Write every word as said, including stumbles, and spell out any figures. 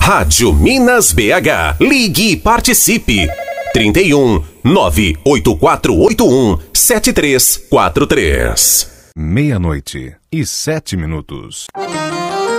Rádio Minas B H. Ligue e participe. trinta e um, nove oito quatro oito um, sete três quatro três. Meia-noite e sete minutos.